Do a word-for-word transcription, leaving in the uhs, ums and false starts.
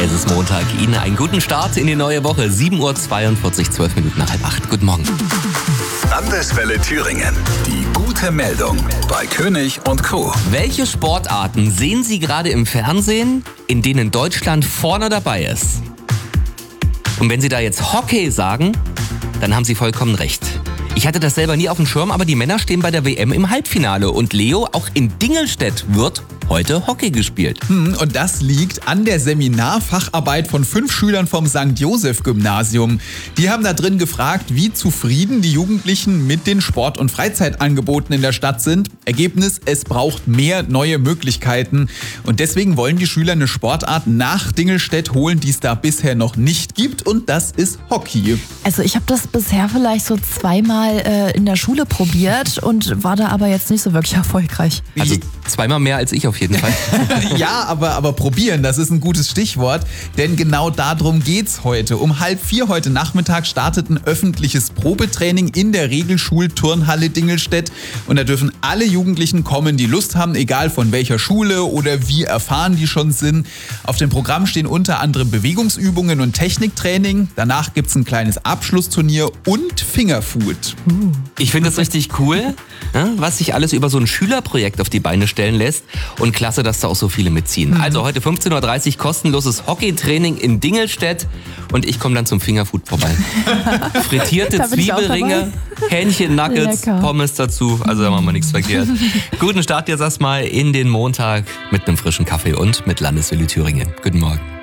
Es ist Montag. Ihnen einen guten Start in die neue Woche. sieben Uhr zweiundvierzig, zwölf Minuten nach halb acht. Guten Morgen. Landeswelle Thüringen. Die gute Meldung bei König und Co. Welche Sportarten sehen Sie gerade im Fernsehen, in denen Deutschland vorne dabei ist? Und wenn Sie da jetzt Hockey sagen, dann haben Sie vollkommen recht. Ich hatte das selber nie auf dem Schirm, aber die Männer stehen bei der W M im Halbfinale. Und Leo, auch in Dingelstedt wird heute Hockey gespielt. Hm, und das liegt an der Seminarfacharbeit von fünf Schülern vom Sankt Joseph Gymnasium. Die haben da drin gefragt, wie zufrieden die Jugendlichen mit den Sport- und Freizeitangeboten in der Stadt sind. Ergebnis, es braucht mehr neue Möglichkeiten. Und deswegen wollen die Schüler eine Sportart nach Dingelstedt holen, die es da bisher noch nicht gibt. Und das ist Hockey. Also ich habe das bisher vielleicht so zweimal äh, in der Schule probiert und war da aber jetzt nicht so wirklich erfolgreich. Also zweimal mehr als ich auf jeden Fall. Ja, aber, aber probieren, das ist ein gutes Stichwort, denn genau darum geht's heute. Um halb vier heute Nachmittag startet ein öffentliches Probetraining in der Regelschulturnhalle Dingelstedt und da dürfen alle Jugendlichen kommen, die Lust haben, egal von welcher Schule oder wie erfahren die schon sind. Auf dem Programm stehen unter anderem Bewegungsübungen und Techniktraining. Danach gibt's ein kleines Abschlussturnier und Fingerfood. Ich finde das richtig cool, was sich alles über so ein Schülerprojekt auf die Beine stellen lässt. Und klasse, dass da auch so viele mitziehen. Mhm. Also heute fünfzehn Uhr dreißig kostenloses Hockeytraining in Dingelstedt und ich komme dann zum Fingerfood vorbei. Frittierte Zwiebelringe, Hähnchen-Nuggets, Pommes dazu. Also da machen wir nichts verkehrt. Guten Start jetzt erstmal in den Montag mit einem frischen Kaffee und mit Landeswelle Thüringen. Guten Morgen.